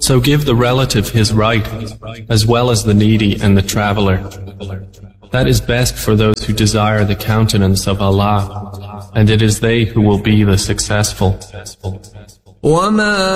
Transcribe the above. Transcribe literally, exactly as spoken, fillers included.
So give the relative his right, as well as the needy and the traveler. That is best for those who desire the countenance of Allah, and it is they who will be the successful. وما